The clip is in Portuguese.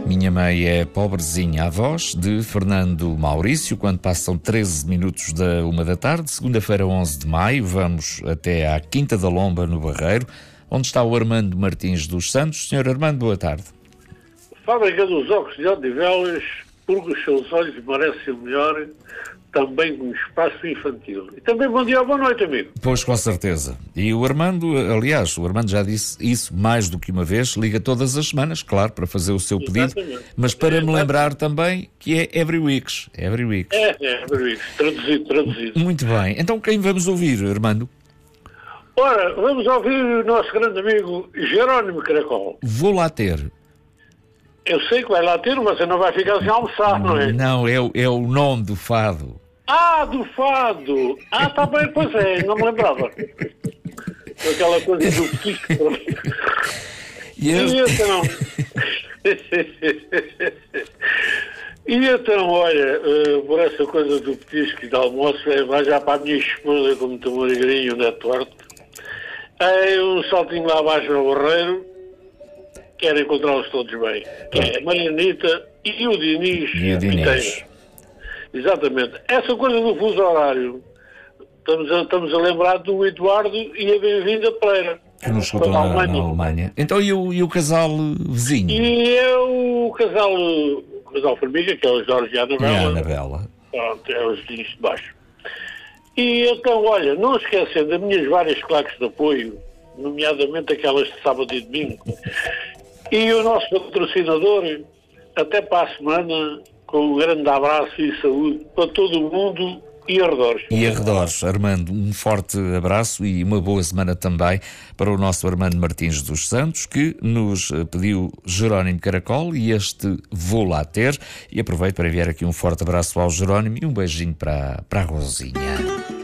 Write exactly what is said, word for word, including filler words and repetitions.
Minha Mãe é Pobrezinha, a voz de Fernando Maurício, quando passam treze minutos da uma da tarde, segunda-feira, onze de maio. Vamos até à Quinta da Lomba, no Barreiro, onde está o Armando Martins dos Santos. Senhor Armando, boa tarde. Fábrica dos óculos de Odivelas, porque os seus olhos merecem o melhor, também com espaço infantil. E também bom dia ou boa noite, amigo. Pois, com certeza. E o Armando, aliás, o Armando já disse isso mais do que uma vez, liga todas as semanas, claro, para fazer o seu pedido, Exatamente. mas para é, me lembrar também que é every weeks. Every weeks. É, é, every weeks. Traduzido, traduzido. Muito bem. Então quem vamos ouvir, Armando? Ora, vamos ouvir o nosso grande amigo Jerónimo Caracol. Vou lá ter. Eu sei que vai lá ter, mas você não vai ficar sem almoçar, não é? Não, é, o- é o nome do fado. Ah, do fado! Ah, está bem, pois é, não me lembrava. Aquela coisa do pico. E E este- então... E então, olha, eh, por essa coisa do petisco e do almoço, eh, vai já para a minha esposa, como tem um alegrinho, né, torto. É um saltinho lá abaixo no Barreiro, quero encontrá-los todos bem. Que é a Marianita e o Diniz. E o Diniz. Piteira. Exatamente. Essa coisa do fuso horário, estamos a, estamos a lembrar do Eduardo e a Bem-vinda Pereira. que nos escutou na, na Alemanha. Então e o, e o casal vizinho? E é o casal, o casal família, que é o Jorge e a E a Anabela. Anabela. Pronto, é os vizinhos de baixo. E então, olha, não esquecendo as minhas várias claques de apoio, nomeadamente aquelas de sábado e domingo, e o nosso patrocinador, até para a semana, com um grande abraço e saúde para todo o mundo e arredores. E arredores, Armando, um forte abraço e uma boa semana também para o nosso Armando Martins dos Santos, que nos eh, pediu Jerónimo Caracol e este Vou Lá Ter. E aproveito para enviar aqui um forte abraço ao Jerónimo e um beijinho para, para a Rosinha.